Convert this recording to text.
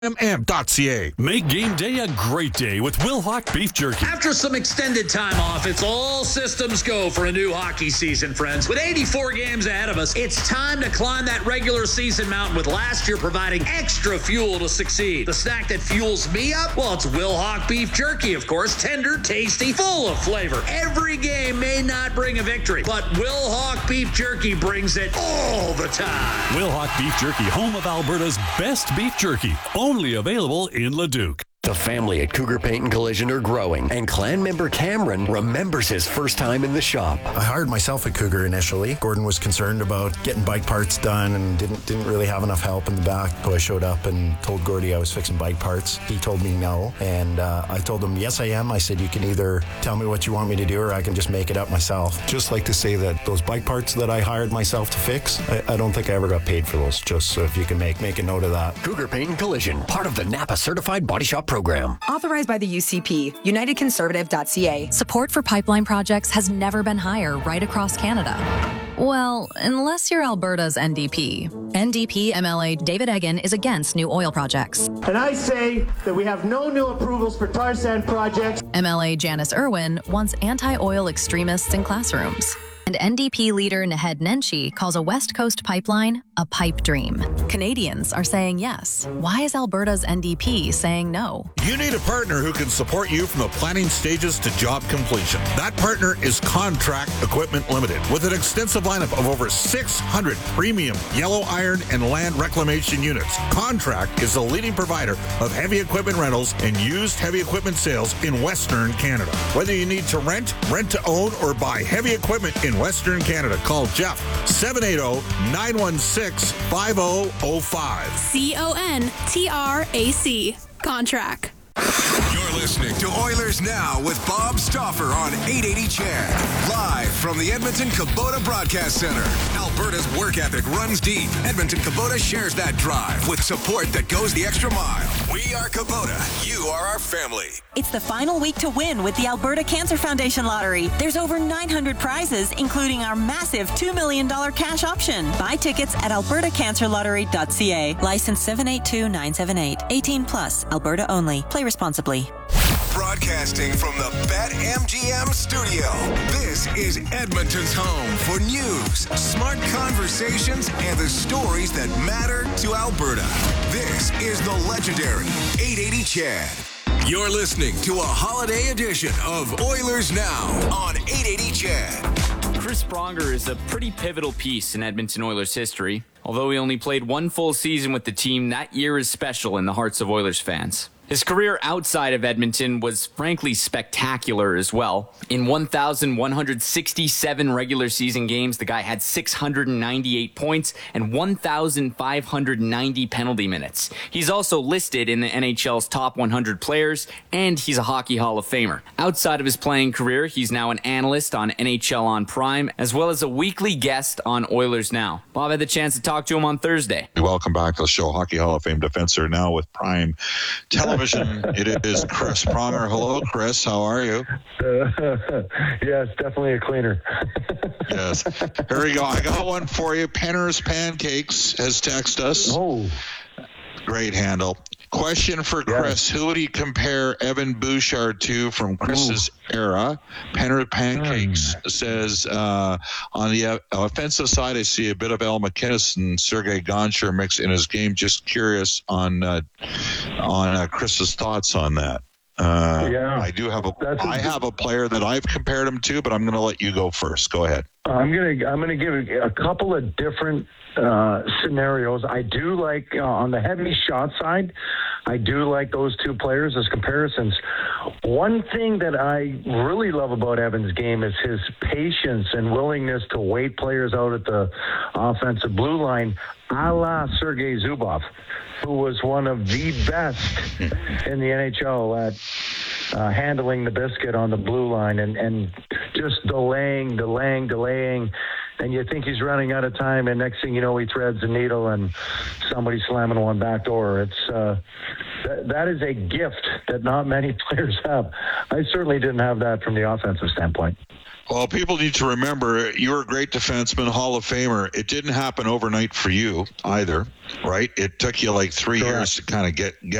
mm.ca. Make game day a great day with Wilhauk Beef Jerky. After some extended time off, it's all systems go for a new hockey season, friends. With 84 games ahead of us, it's time to climb that regular season mountain, with last year providing extra fuel to succeed. The snack that fuels me up? Well, it's Wilhauk Beef Jerky, of course. Tender, tasty, full of flavor. Every game may not bring a victory, but Wilhauk Beef Jerky brings it all the time. Wilhauk Beef Jerky, home of Alberta's best beef jerky. Only available in Leduc. The family at Cougar Paint and Collision are growing, and clan member Cameron remembers his first time in the shop. I hired myself at Cougar initially. Gordon was concerned about getting bike parts done and didn't really have enough help in the back. So I showed up and told Gordy I was fixing bike parts. He told me no, and I told him, yes, I am. I said, you can either tell me what you want me to do or I can just make it up myself. Just like to say that those bike parts that I hired myself to fix, I don't think I ever got paid for those, just so if you can make a note of that. Cougar Paint and Collision, part of the Napa Certified Body Shop program. Authorized by the UCP, UnitedConservative.ca. Support for pipeline projects has never been higher right across Canada. Well, unless you're Alberta's NDP. NDP MLA David Eggen is against new oil projects. And I say that we have no new approvals for tar sand projects. MLA Janice Irwin wants anti-oil extremists in classrooms. And NDP leader Naheed Nenshi calls a West Coast pipeline a pipe dream. Canadians are saying yes. Why is Alberta's NDP saying no? You need a partner who can support you from the planning stages to job completion. That partner is Contract Equipment Limited, with an extensive lineup of over 600 premium yellow iron and land reclamation units. Contract is the leading provider of heavy equipment rentals and used heavy equipment sales in Western Canada. Whether you need to rent to own, or buy heavy equipment in Western Canada, call Jeff 780-916-5005. CONTRAC. Contract. You're listening to Oilers Now with Bob Stauffer on 880 CHED. Live from the Edmonton Kubota Broadcast Center. Alberta's work ethic runs deep. Edmonton Kubota shares that drive with support that goes the extra mile. We are Kubota. You are our family. It's the final week to win with the Alberta Cancer Foundation Lottery. There's over 900 prizes, including our massive $2 million cash option. Buy tickets at albertacancerlottery.ca. License 782978. 18 plus. Alberta only. Play responsibly. Broadcasting from the BetMGM studio. This is Edmonton's home for news, smart conversations, and the stories that matter to Alberta. This is the legendary 880 CHED. You're listening to a holiday edition of Oilers Now on 880 CHED. Chris Pronger is a pretty pivotal piece in Edmonton Oilers history. Although he only played one full season with the team, that year is special in the hearts of Oilers fans. His career outside of Edmonton was frankly spectacular as well. In 1,167 regular season games, the guy had 698 points and 1,590 penalty minutes. He's also listed in the NHL's top 100 players, and he's a Hockey Hall of Famer. Outside of his playing career, he's now an analyst on NHL on Prime, as well as a weekly guest on Oilers Now. Bob had the chance to talk to him on Thursday. Welcome back to the show, Hockey Hall of Fame defender, now with Prime Television. It is Chris Pronger. Hello, Chris. How are you? Yes, definitely a cleaner. Yes. Here we go. I got one for you. Penner's Pancakes has texted us. Oh. Great handle. Question for Chris. Who would he compare Evan Bouchard to from Chris's era? Penner Pancakes says, on the offensive side, I see a bit of Al McInnes and Sergei Gonchar mix in his game. Just curious on Chris's thoughts on that. I have a player that I've compared him to, but I'm going to let you go first. Go ahead. I'm gonna give a couple of different scenarios. I do like on the heavy shot side, I do like those two players as comparisons. One thing that I really love about Evan's game is his patience and willingness to wait players out at the offensive blue line, a la Sergei Zubov, who was one of the best in the NHL at handling the biscuit on the blue line and just delaying, and you think he's running out of time, and next thing you know, he threads the needle and somebody's slamming one back door. It's that is a gift that not many players have. I certainly didn't have that from the offensive standpoint. Well, people need to remember you're a great defenseman, Hall of Famer. It didn't happen overnight for you either, right? It took you like 3 years to kind of get